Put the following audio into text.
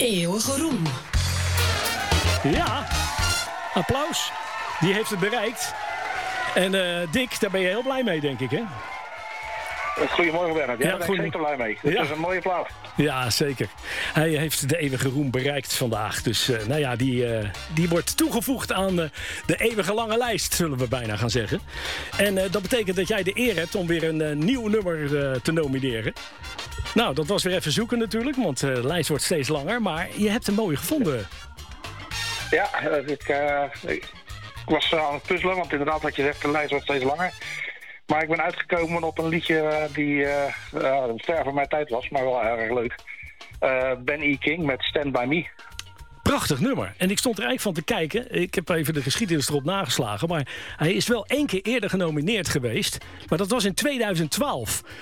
Eeuwige roem. Ja, applaus. Die heeft het bereikt. En Dick, daar ben je heel blij mee, denk ik, hè? Goedemorgen, Bernard. Ja, Ja, daar ben ik zeker blij mee. Dit is een mooie plaat. Ja, zeker. Hij heeft de eeuwige roem bereikt vandaag. Dus die wordt toegevoegd aan de eeuwige lange lijst, zullen we bijna gaan zeggen. En dat betekent dat jij de eer hebt om weer een nieuw nummer te nomineren. Nou, dat was weer even zoeken natuurlijk, want de lijst wordt steeds langer. Maar je hebt een mooie gevonden. Ja, ik was aan het puzzelen, want inderdaad wat je zegt, de lijst wordt steeds langer. Maar ik ben uitgekomen op een liedje die ver van mijn tijd was, maar wel erg leuk. Ben E. King met Stand By Me. Prachtig nummer. En ik stond er eigenlijk van te kijken. Ik heb even de geschiedenis erop nageslagen. Maar hij is wel 1 keer eerder genomineerd geweest. Maar dat was in 2012.